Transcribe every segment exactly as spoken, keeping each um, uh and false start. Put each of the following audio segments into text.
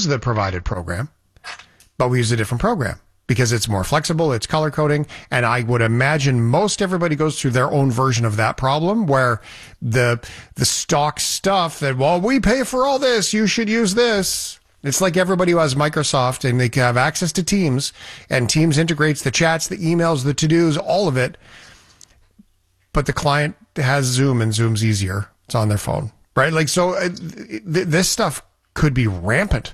use the provided program, but we use a different program because it's more flexible, it's color coding, and I would imagine most everybody goes through their own version of that problem where the the stock stuff that, well, we pay for all this, you should use this. It's like everybody who has Microsoft and they can have access to Teams, and Teams integrates the chats, the emails, the to-dos, all of it. But the client has Zoom, and Zoom's easier. It's on their phone, right? Like, so uh, th- this stuff could be rampant.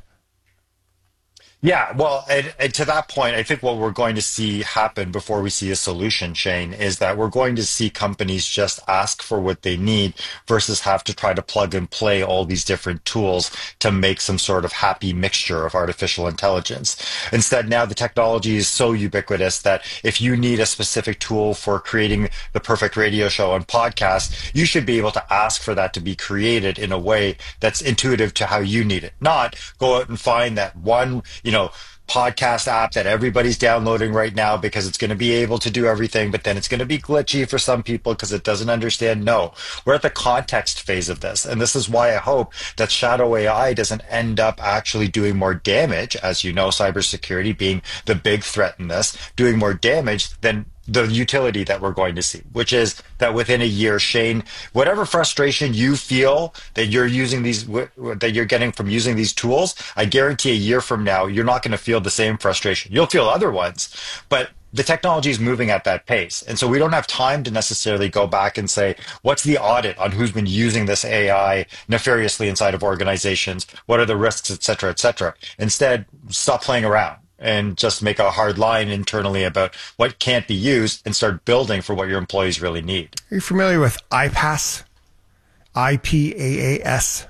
Yeah, well, and, and to that point, I think what we're going to see happen before we see a solution, Shane, is that we're going to see companies just ask for what they need versus have to try to plug and play all these different tools to make some sort of happy mixture of artificial intelligence. Instead, now the technology is so ubiquitous that if you need a specific tool for creating the perfect radio show and podcast, you should be able to ask for that to be created in a way that's intuitive to how you need it. Not go out and find that one, you know, podcast app that everybody's downloading right now because it's going to be able to do everything, but then it's going to be glitchy for some people because it doesn't understand. No, we're at the context phase of this. And this is why I hope that shadow A I doesn't end up actually doing more damage, as you know, cybersecurity being the big threat in this, doing more damage than the utility that we're going to see, which is that within a year, Shane, whatever frustration you feel that you're using these, that you're getting from using these tools, I guarantee a year from now, you're not going to feel the same frustration. You'll feel other ones, but the technology is moving at that pace. And so we don't have time to necessarily go back and say, what's the audit on who's been using this A I nefariously inside of organizations? What are the risks, et cetera, et cetera? Instead, stop playing around and just make a hard line internally about what can't be used and start building for what your employees really need. Are you familiar with I PaaS? I P A A S?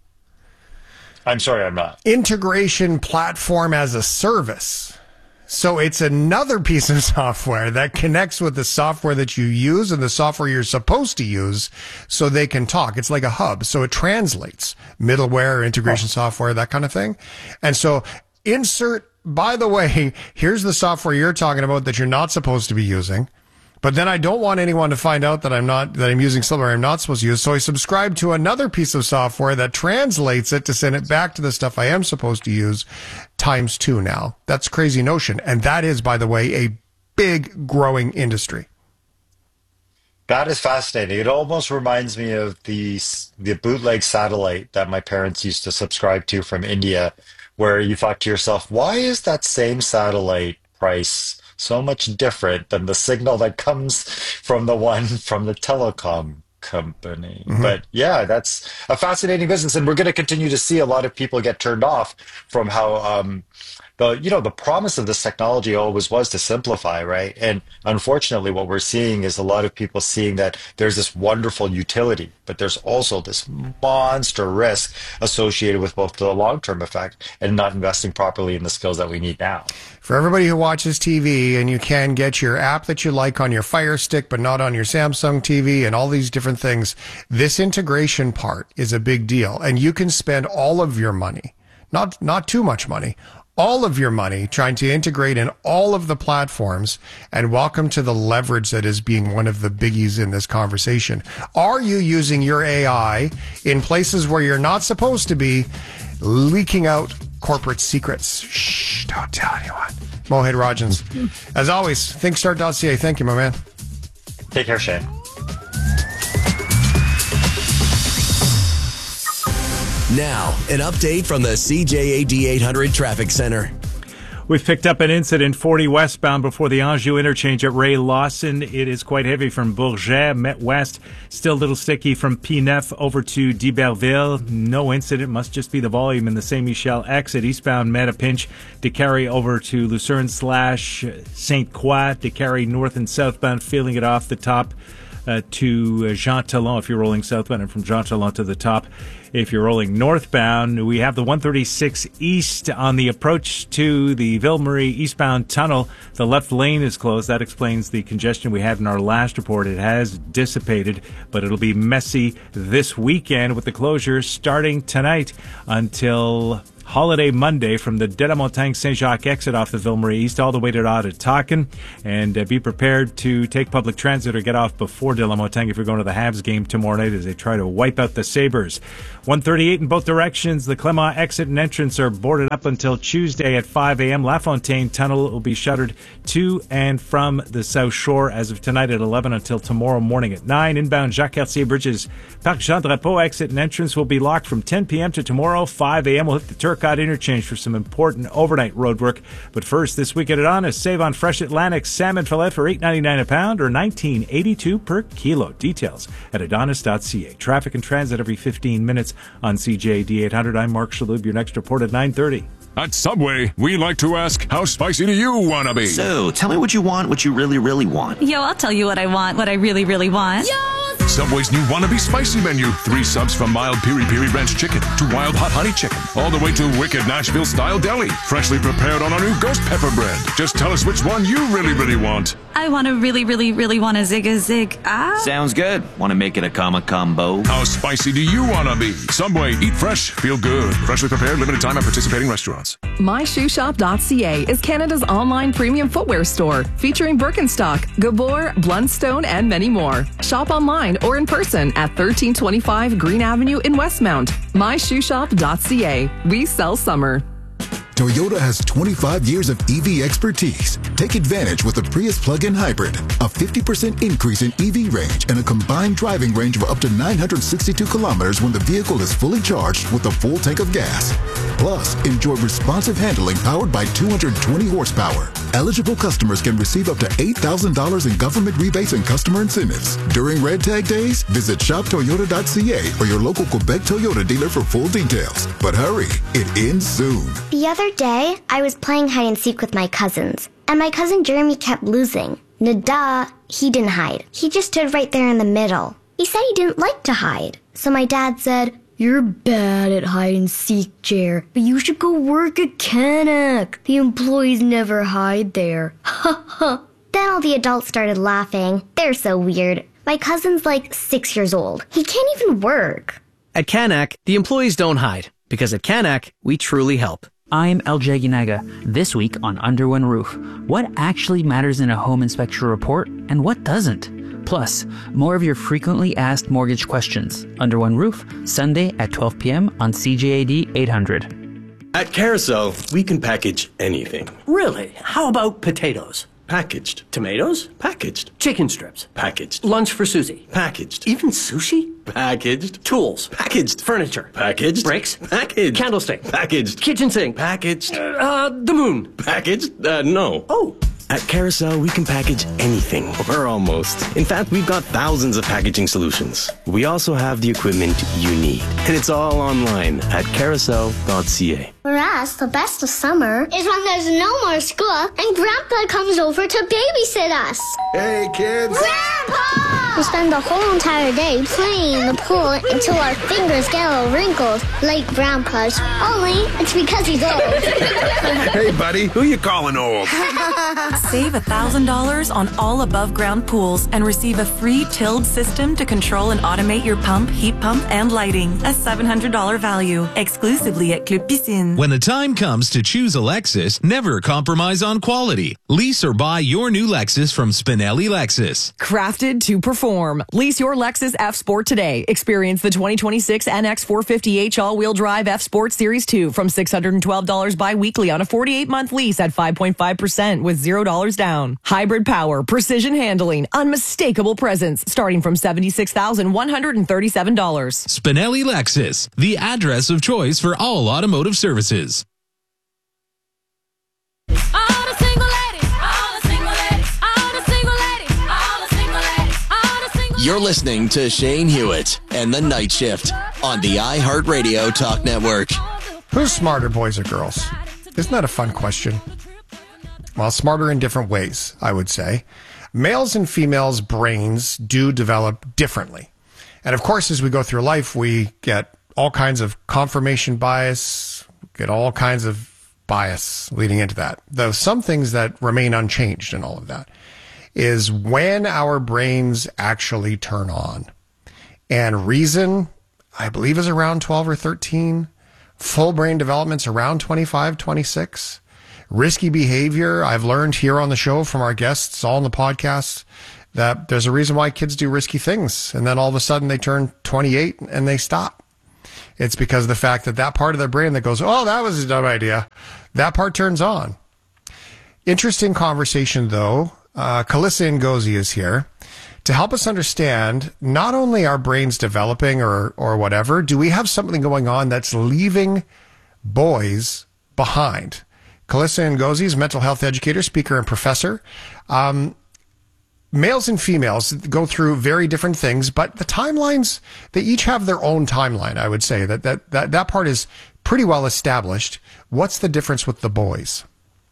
I'm sorry, I'm not. Integration Platform as a Service. So it's another piece of software that connects with the software that you use and the software you're supposed to use so they can talk. It's like a hub. So it translates middleware, integration oh. software, that kind of thing. And so insert, by the way, here's the software you're talking about that you're not supposed to be using. But then I don't want anyone to find out that I'm not, that I'm using software I'm not supposed to use. So I subscribe to another piece of software that translates it to send it back to the stuff I am supposed to use times two now. That's a crazy notion. And that is, by the way, a big growing industry. That is fascinating. It almost reminds me of the, the bootleg satellite that my parents used to subscribe to from India, where you thought to yourself, why is that same satellite price so much different than the signal that comes from the one from the telecom company? Mm-hmm. But yeah, that's a fascinating business. And we're going to continue to see a lot of people get turned off from how, um, the, you know, the promise of this technology always was to simplify, right? And unfortunately, what we're seeing is a lot of people seeing that there's this wonderful utility, but there's also this monster risk associated with both the long-term effect and not investing properly in the skills that we need now. For everybody who watches T V, and you can get your app that you like on your Fire Stick, but not on your Samsung T V and all these different things, this integration part is a big deal. And you can spend all of your money, not, not too much money, all of your money trying to integrate in all of the platforms, and welcome to the leverage that is being one of the biggies in this conversation. Are you using your A I in places where you're not supposed to be, leaking out corporate secrets? Shh, don't tell anyone. Mohit Rajans. As always, thinkstart dot c a. Thank you, my man. Take care, Shane. Now, an update from the C J A D eight hundred Traffic Center. We've picked up an incident forty westbound before the Anjou interchange at Ray Lawson. It is quite heavy from Bourget, Met West. Still a little sticky from P nine over to d'Iberville. No incident, must just be the volume in the Saint Michel exit. Eastbound Meta Pinch, DeCarry over to Lucerne slash Saint Croix. DeCarry north and southbound, feeling it off the top uh, to Jean Talon if you're rolling southbound, and from Jean Talon to the top if you're rolling northbound. We have the one thirty-six east on the approach to the Ville Marie eastbound tunnel. The left lane is closed. That explains the congestion we had in our last report. It has dissipated, but it'll be messy this weekend with the closure starting tonight until Holiday Monday from the De La Montagne Saint-Jacques exit off the Ville-Marie East all the way to Ottawa. And uh, be prepared to take public transit or get off before De La Montagne if you're going to the Habs game tomorrow night as they try to wipe out the Sabres. one thirty-eight in both directions. The Clément exit and entrance are boarded up until Tuesday at five a.m. La Fontaine Tunnel will be shuttered to and from the South Shore as of tonight at eleven until tomorrow morning at nine. Inbound Jacques-Cartier Bridges Parc Jean Drapeau exit and entrance will be locked from ten p.m. to tomorrow five a.m. We'll hit the Turcotte interchange for some important overnight road work. But first, this week at Adonis, save on fresh Atlantic salmon fillet for eight ninety-nine a pound or nineteen eighty-two per kilo. Details at adonis dot c a. Traffic and transit every fifteen minutes on C J A D eight hundred. I'm Mark Shaloub. Your next report at nine thirty. At Subway, we like to ask, how spicy do you want to be? So, tell me what you want, what you really, really want. Yo, I'll tell you what I want, what I really, really want. Yo! Subway's new Wannabe Spicy menu. Three subs from mild Piri Piri Ranch Chicken to wild hot honey chicken, all the way to wicked Nashville-style deli, freshly prepared on our new ghost pepper bread. Just tell us which one you really, really want. I want to really, really, really want a zig a zig. Ah. Sounds good. Want to make it a comma combo? How spicy do you want to be? Subway, eat fresh, feel good. Freshly prepared, limited time at participating restaurants. my shoe shop dot c a is Canada's online premium footwear store, featuring Birkenstock, Gabor, Blundstone, and many more. Shop online or in person at thirteen twenty-five Green Avenue in Westmount. my shoe shop dot c a. We sell summer. Toyota has twenty-five years of E V expertise. Take advantage with the Prius plug-in hybrid. A fifty percent increase in E V range and a combined driving range of up to nine hundred sixty-two kilometers when the vehicle is fully charged with a full tank of gas. Plus, enjoy responsive handling powered by two hundred twenty horsepower. Eligible customers can receive up to eight thousand dollars in government rebates and customer incentives. During Red Tag Days, visit shop toyota dot c a or your local Quebec Toyota dealer for full details. But hurry, it ends soon. The other day, I was playing hide and seek with my cousins, and my cousin Jeremy kept losing. Nada, he didn't hide. He just stood right there in the middle. He said he didn't like to hide. So my dad said, "You're bad at hide and seek, Jer, but you should go work at Canac. The employees never hide there." Ha ha. Then all the adults started laughing. They're so weird. My cousin's like six years old. He can't even work. At Canac, the employees don't hide, because at Canac, we truly help. I'm L J Ginaga. This week on Under One Roof, what actually matters in a home inspection report and what doesn't? Plus, more of your frequently asked mortgage questions. Under One Roof, Sunday at twelve p.m. on C J A D eight hundred. At Carousel, we can package anything. Really? How about potatoes? Packaged. Tomatoes? Packaged. Chicken strips? Packaged. Lunch for Susie? Packaged. Even sushi? Packaged. Tools? Packaged. Furniture? Packaged. Bricks? Packaged. Candlestick? Packaged. Kitchen sink? Packaged. Uh, uh, the moon? Packaged? Uh, no. Oh. At Carousel, we can package anything, or almost. In fact, we've got thousands of packaging solutions. We also have the equipment you need, and it's all online at carousel dot c a. For us, the best of summer is when there's no more school and Grandpa comes over to babysit us. Hey, kids! Grandpa! We spend the whole entire day playing in the pool until our fingers get all wrinkled, like Grandpa's. Only it's because he's old. Hey, buddy, who you calling old? Save one thousand dollars on all above-ground pools and receive a free tilled system to control and automate your pump, heat pump, and lighting. A seven hundred dollars value, exclusively at Club Piscine. When the time comes to choose a Lexus, never compromise on quality. Lease or buy your new Lexus from Spinelli Lexus. Crafted to perform. Lease your Lexus F Sport today. Experience the twenty twenty-six N X four fifty H all-wheel drive F Sport Series two from six hundred twelve dollars bi-weekly on a forty-eight month lease at five point five percent with zero dollars down. Hybrid power, precision handling, unmistakable presence, starting from seventy-six thousand one hundred thirty-seven dollars. Spinelli Lexus, the address of choice for all automotive services. You're listening to Shane Hewitt and The Night Shift on the iHeartRadio Talk Network. Who's smarter, boys or girls? Isn't that a fun question? Well, smarter in different ways, I would say. Males and females' brains do develop differently. And of course, as we go through life, we get all kinds of confirmation bias, get all kinds of bias leading into that. Though some things that remain unchanged in all of that is when our brains actually turn on. And reason, I believe, is around twelve or thirteen. Full brain development's around twenty-five, twenty-six. Risky behavior, I've learned here on the show from our guests, all in the podcast, that there's a reason why kids do risky things. And then all of a sudden they turn twenty-eight and they stop. It's because of the fact that that part of their brain that goes, oh, that was a dumb idea, that part turns on. Interesting conversation, though. Uh, Calissa Ngozi is here to help us understand not only our brains developing or, or whatever, do we have something going on that's leaving boys behind? Calissa Ngozi is a mental health educator, speaker, and professor. Um, males and females go through very different things, but the timelines, they each have their own timeline, I would say. That, that, that, that part is pretty well established. What's the difference with the boys?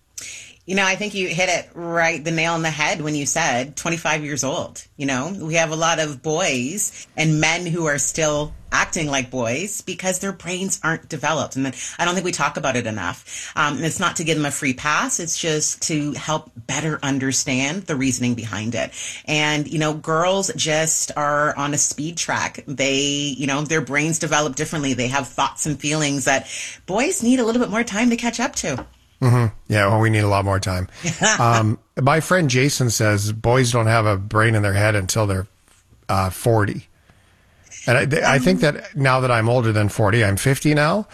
You know, I think you hit it right, the nail on the head when you said twenty-five years old. You know, we have a lot of boys and men who are still acting like boys because their brains aren't developed. And I don't think we talk about it enough. Um, and it's not to give them a free pass. It's just to help better understand the reasoning behind it. And, you know, girls just are on a speed track. They, you know, their brains develop differently. They have thoughts and feelings that boys need a little bit more time to catch up to. Mm-hmm. Yeah, well, we need a lot more time. um, my friend Jason says boys don't have a brain in their head until they're uh, forty. And I, I think that now that I'm older than forty, I'm fifty now,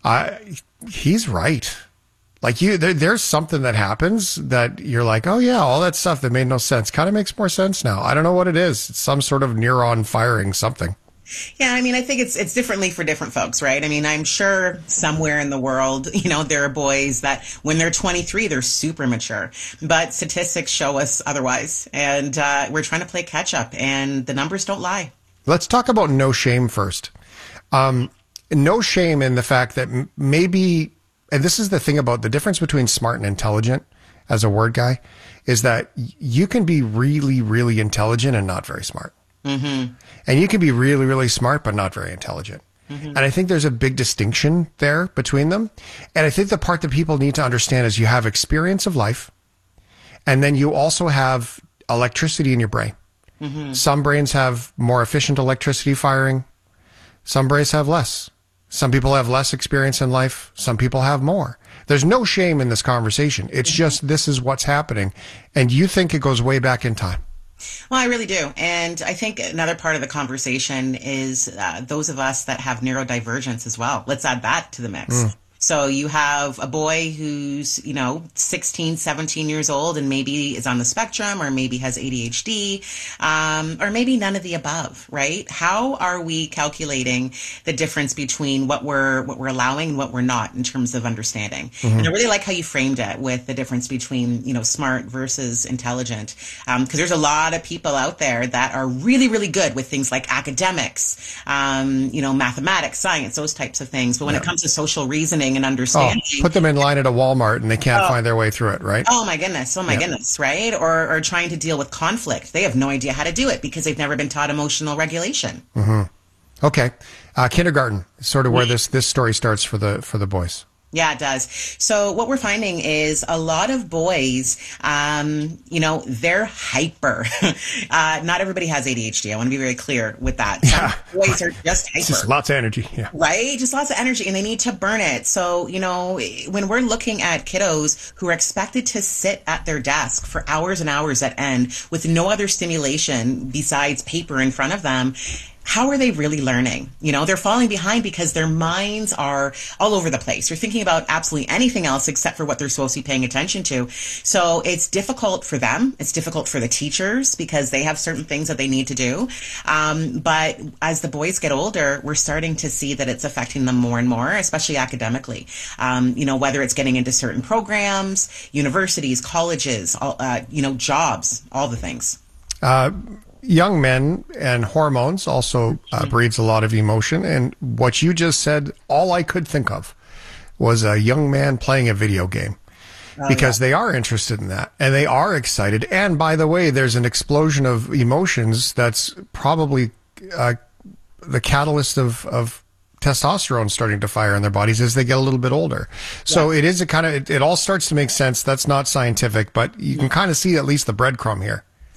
I, he's right. Like you, there, there's something that happens that you're like, oh yeah, all that stuff that made no sense kind of makes more sense now. I don't know what it is. It's some sort of neuron firing something. Yeah, I mean, I think it's it's differently for different folks, right? I mean, I'm sure somewhere in the world, you know, there are boys that when they're twenty-three, they're super mature. But statistics show us otherwise. And uh, we're trying to play catch up, and the numbers don't lie. Let's talk about no shame first. Um, no shame in the fact that m- maybe, and this is the thing about the difference between smart and intelligent as a word guy, is that you can be really, really intelligent and not very smart. Mm-hmm. And you can be really, really smart, but not very intelligent. Mm-hmm. And I think there's a big distinction there between them. And I think the part that people need to understand is you have experience of life, and then you also have electricity in your brain. Mm-hmm. Some brains have more efficient electricity firing. Some brains have less. Some people have less experience in life. Some people have more. There's no shame in this conversation. It's just this is what's happening. And you think it goes way back in time. Well, I really do. And I think another part of the conversation is uh, those of us that have neurodivergence as well. Let's add that to the mix. Mm. So you have a boy who's, you know, sixteen, seventeen years old and maybe is on the spectrum or maybe has A D H D, um, or maybe none of the above, right? How are we calculating the difference between what we're what we're allowing and what we're not in terms of understanding? Mm-hmm. And I really like how you framed it with the difference between, you know, smart versus intelligent, because um, there's a lot of people out there that are really, really good with things like academics, um, you know, mathematics, science, those types of things. But when yeah. it comes to social reasoning and understanding. Oh, put them in line at a Walmart and they can't oh. find their way through it, right? Oh my goodness. Oh my yeah. goodness, right? Or or trying to deal with conflict. They have no idea how to do it because they've never been taught emotional regulation. Mm-hmm. Okay. Uh, kindergarten is sort of where this, this story starts for the for the boys. Yeah, it does. So what we're finding is a lot of boys, um, you know, they're hyper. uh, not everybody has A D H D. I want to be very clear with that. Some yeah. boys are just hyper. Just lots of energy. Yeah. Right? Just lots of energy, and they need to burn it. So, you know, when we're looking at kiddos who are expected to sit at their desk for hours and hours at end with no other stimulation besides paper in front of them, how are they really learning? You know, they're falling behind because their minds are all over the place. They're thinking about absolutely anything else except for what they're supposed to be paying attention to. So it's difficult for them. It's difficult for the teachers because they have certain things that they need to do. Um, but as the boys get older, we're starting to see that it's affecting them more and more, especially academically. Um, you know, whether it's getting into certain programs, universities, colleges, all, uh, you know, jobs, all the things. Uh Young men and hormones also uh, breeds a lot of emotion. And what you just said, all I could think of was a young man playing a video game oh, because yeah. they are interested in that and they are excited. And by the way, there's an explosion of emotions that's probably uh, the catalyst of, of testosterone starting to fire in their bodies as they get a little bit older. So yeah. it is a kind of, it, it all starts to make sense. That's not scientific, but you can kind of see at least the breadcrumb here.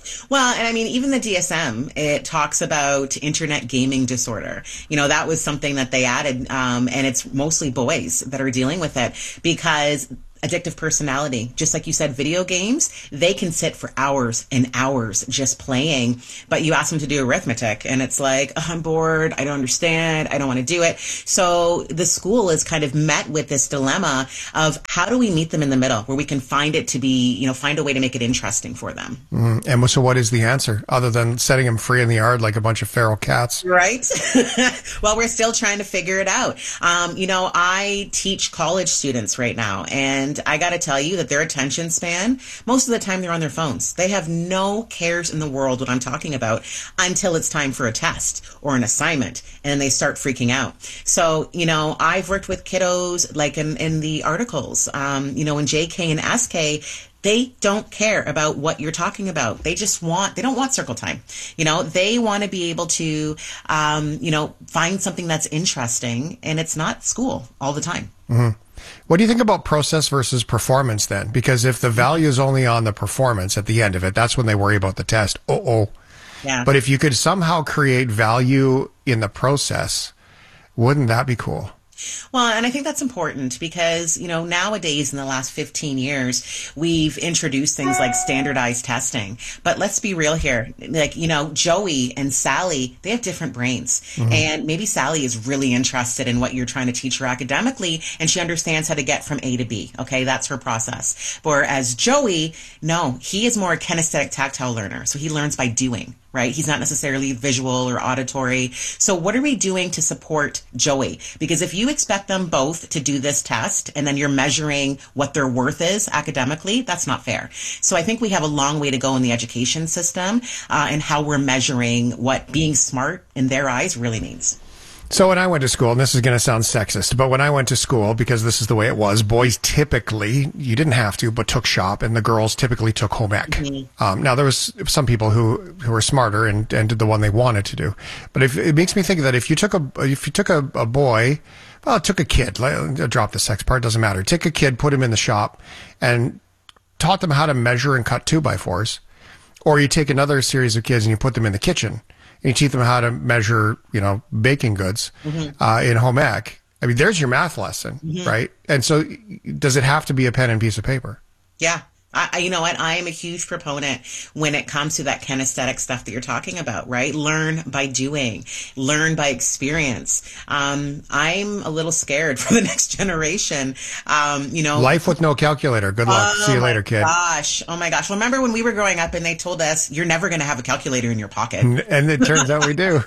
Well, and I mean, even the D S M, it talks about internet gaming disorder. You know, that was something that they added, um, and it's mostly boys that are dealing with it because addictive personality, just like you said, video games, they can sit for hours and hours just playing, but you ask them to do arithmetic and it's like, oh, I'm bored, I don't understand, I don't want to do it. So the school is kind of met with this dilemma of how do we meet them in the middle where we can find it to be, you know, find a way to make it interesting for them. Mm, and so what is the answer other than setting them free in the yard like a bunch of feral cats? Right. Well, we're still trying to figure it out. Um, you know, I teach college students right now, and And I got to tell you that their attention span, most of the time they're on their phones. They have no cares in the world what I'm talking about until it's time for a test or an assignment, and then they start freaking out. So, you know, I've worked with kiddos like in, in the articles, um, you know, in J K and S K, they don't care about what you're talking about. They just want, they don't want circle time. You know, they want to be able to, um, you know, find something that's interesting, and it's not school all the time. Mm-hmm. What do you think about process versus performance then? Because if the value is only on the performance at the end of it, that's when they worry about the test. Uh-oh. Yeah. But if you could somehow create value in the process, wouldn't that be cool? Well, and I think that's important because, you know, nowadays in the last fifteen years, we've introduced things like standardized testing. But let's be real here. Like, you know, Joey and Sally, they have different brains. Mm-hmm. And maybe Sally is really interested in what you're trying to teach her academically, and she understands how to get from A to B. Okay, that's her process. Whereas Joey, no, he is more a kinesthetic tactile learner. So he learns by doing. Right? He's not necessarily visual or auditory. So what are we doing to support Joey? Because if you expect them both to do this test and then you're measuring what their worth is academically, that's not fair. So I think we have a long way to go in the education system uh, and how we're measuring what being smart in their eyes really means. So when I went to school, and this is going to sound sexist, but when I went to school, because this is the way it was, boys typically, you didn't have to, but took shop, and the girls typically took home ec. Mm-hmm. Um, now, there was some people who, who were smarter and, and did the one they wanted to do. But if, it makes me think that if you took a, if you took a, a boy, well, took a kid, drop the sex part, doesn't matter. Take a kid, put him in the shop, and taught them how to measure and cut two by fours. Or you take another series of kids and you put them in the kitchen. And you teach them how to measure, you know, baking goods mm-hmm. uh, in home ec. I mean, there's your math lesson, mm-hmm. right? And so does it have to be a pen and piece of paper? Yeah. I, you know what? I am a huge proponent when it comes to that kinesthetic stuff that you're talking about, right? Learn by doing, learn by experience. Um, I'm a little scared for the next generation. Um, you know, life with no calculator. Good luck. Oh, see you later, kid. Gosh. Oh my gosh. Remember when we were growing up and they told us you're never going to have a calculator in your pocket? And it turns out we do.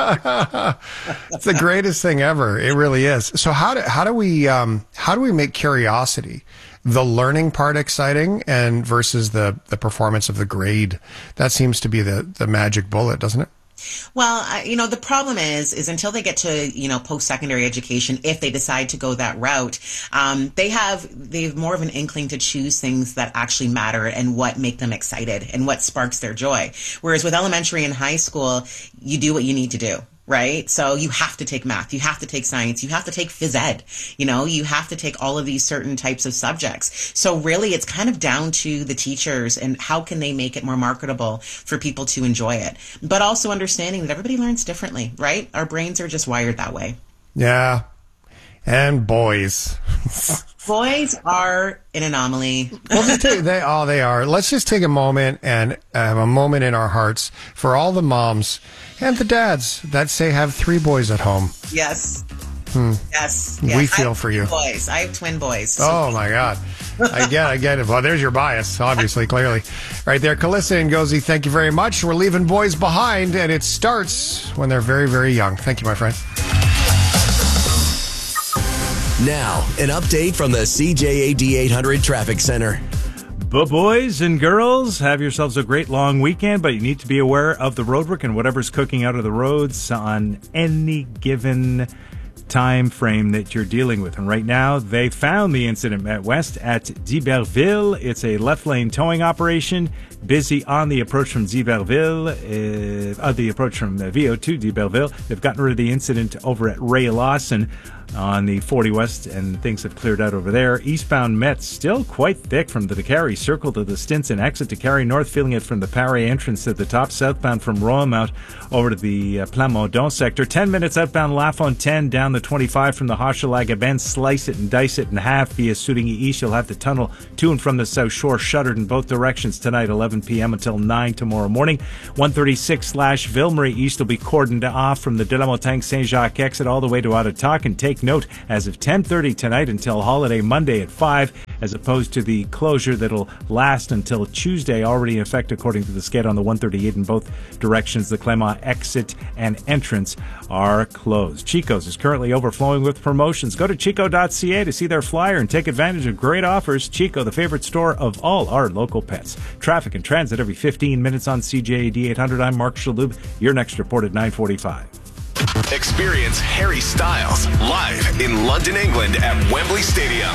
It's the greatest thing ever. It really is. So how do, how do we, um, how do we make curiosity, the learning part, exciting, and versus the, the performance of the grade? That seems to be the, the magic bullet, doesn't it? Well, uh, you know, the problem is, is until they get to, you know, post-secondary education, if they decide to go that route, um, they have, they have more of an inkling to choose things that actually matter and what make them excited and what sparks their joy. Whereas with elementary and high school, you do what you need to do. Right? So you have to take math, you have to take science, you have to take phys ed, you know, you have to take all of these certain types of subjects. So really it's kind of down to the teachers and how can they make it more marketable for people to enjoy it. But also understanding that everybody learns differently, right? Our brains are just wired that way. Yeah. And boys. Boys are an anomaly. Well, just take, they, oh, they are. Let's just take a moment and have a moment in our hearts for all the moms and the dads that say have three boys at home. Yes. Hmm. Yes. We yes. feel I have for you. Boys. I have twin boys. So. Oh, my God. I get it. I get it. Well, there's your bias, obviously, clearly. Right there. Calissa and Gozi, thank you very much. We're leaving boys behind, and it starts when they're very, very young. Thank you, my friend. Now, an update from the C J A D eight hundred Traffic Center. But boys and girls, have yourselves a great long weekend, but you need to be aware of the roadwork and whatever's cooking out of the roads on any given time frame that you're dealing with. And right now, they found the incident at West at d'Iberville. It's a left lane towing operation, busy on the approach from d'Iberville, uh, uh, the approach from the V O to d'Iberville. They've gotten rid of the incident over at Ray Lawson. on the forty West, and things have cleared out over there. Eastbound Met still quite thick from the Carey Circle to the Stinson exit to Carey North, feeling it from the Paris entrance at the top. Southbound from Royalmount over to the uh, Plamondon sector. ten minutes outbound La Fontaine down the twenty-five from the Hochelaga Bend. Slice it and dice it in half via Soutigny East. You'll have the tunnel to and from the South Shore shuttered in both directions tonight, eleven p.m. until nine tomorrow morning. one thirty-six slash Ville-Marie East will be cordoned off from the De La Montagne Saint-Jacques exit all the way to Ottawa. And take note, as of ten thirty tonight until holiday Monday at five, as opposed to the closure that'll last until Tuesday, already in effect according to the sked on the one thirty-eight in both directions. The Clermont exit and entrance are closed. Chico's is currently overflowing with promotions. Go to chico dot c a to see their flyer and take advantage of great offers. Chico, the favorite store of all our local pets. Traffic and transit every fifteen minutes on C J A D eight hundred. I'm Mark Shaloub. Your next report at nine forty-five. Experience Harry Styles live in London, England at Wembley Stadium.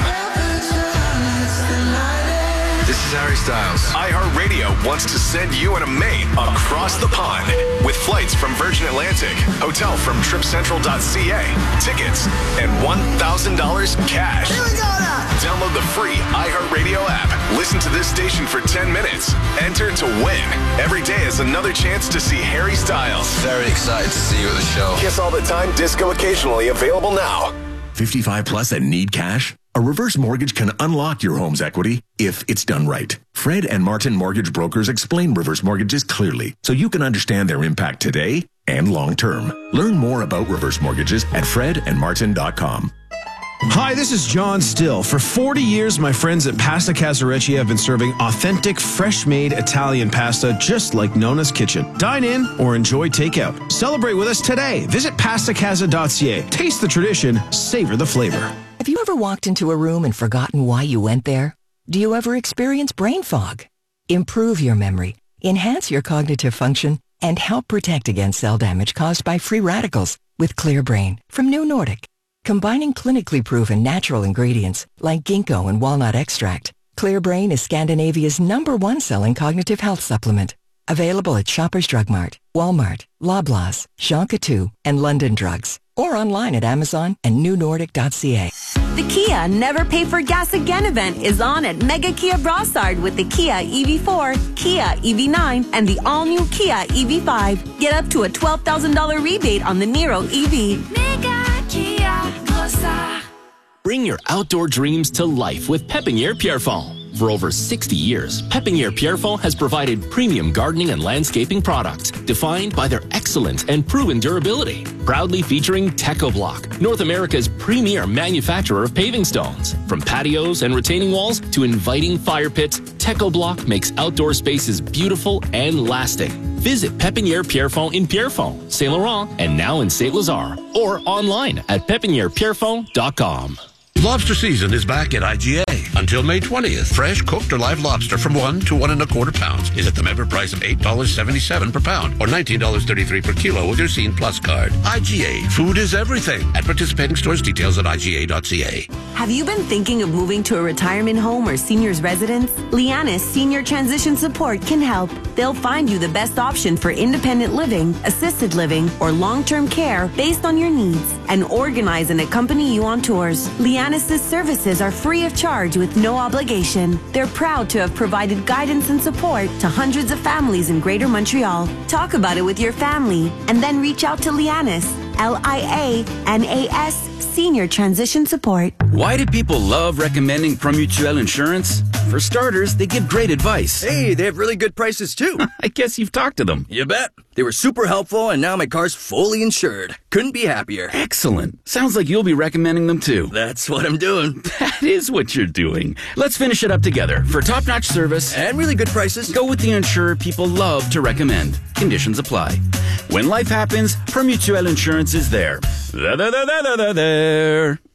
This is Harry Styles. iHeartRadio wants to send you and a mate across the pond with flights from Virgin Atlantic, hotel from trip central dot c a, tickets, and one thousand dollars cash. Here we go now. Download the free iHeartRadio app. Listen to this station for ten minutes. Enter to win. Every day is another chance to see Harry Styles. Very excited to see you at the show. Kiss All the Time, disco occasionally, available now. fifty-five plus and need cash? A reverse mortgage can unlock your home's equity if it's done right. Fred and Martin Mortgage Brokers explain reverse mortgages clearly so you can understand their impact today and long term. Learn more about reverse mortgages at fred and martin dot com. Hi, this is John Still. For forty years, my friends at Pasta Casarecci have been serving authentic, fresh-made Italian pasta just like Nona's Kitchen. Dine in or enjoy takeout. Celebrate with us today. Visit pasta casa dot c a. Taste the tradition, savor the flavor. Have you ever walked into a room and forgotten why you went there? Do you ever experience brain fog? Improve your memory, enhance your cognitive function, and help protect against cell damage caused by free radicals with Clear Brain from New Nordic. Combining clinically proven natural ingredients like ginkgo and walnut extract, Clear Brain is Scandinavia's number one selling cognitive health supplement. Available at Shoppers Drug Mart, Walmart, Loblaws, Jean Coutu, and London Drugs. Or online at Amazon and new nordic dot c a. The Kia Never Pay for Gas Again event is on at Mega Kia Brossard with the Kia E V four, Kia E V nine, and the all-new Kia E V five. Get up to a twelve thousand dollars rebate on the Niro E V. Mega Kia Brossard. Bring your outdoor dreams to life with Pépinière Pierrefonds. For over sixty years, Pépinière Pierrefonds has provided premium gardening and landscaping products defined by their excellent and proven durability. Proudly featuring TechoBlock, North America's premier manufacturer of paving stones. From patios and retaining walls to inviting fire pits, TechoBlock makes outdoor spaces beautiful and lasting. Visit Pépinière Pierrefonds in Pierrefonds, Saint Laurent, and now in Saint Lazare, or online at pépinière pierrefonds dot com. Lobster season is back at I G A until May twentieth. Fresh, cooked, or live lobster from one to one and a quarter pounds is at the member price of eight dollars and seventy-seven cents per pound or nineteen dollars and thirty-three cents per kilo with your Scene Plus card. I G A, food is everything. At participating stores, details at I G A dot C A. Have you been thinking of moving to a retirement home or senior's residence? Lianis Senior Transition Support can help. They'll find you the best option for independent living, assisted living, or long-term care based on your needs and organize and accompany you on tours. Lianis' services are free of charge with no obligation. They're proud to have provided guidance and support to hundreds of families in Greater Montreal. Talk about it with your family and then reach out to Lianis, L I A N A S, Senior Transition Support. Why do people love recommending Promutuel Insurance? For starters, they give great advice. Hey, they have really good prices too. I guess you've talked to them. You bet. They were super helpful and now my car's fully insured. Couldn't be happier. Excellent. Sounds like you'll be recommending them too. That's what I'm doing. That is what you're doing. Let's finish it up together. For top-notch service and really good prices, go with the insurer people love to recommend. Conditions apply. When life happens, Promutuel Insurance is there. There, there, there, there, there.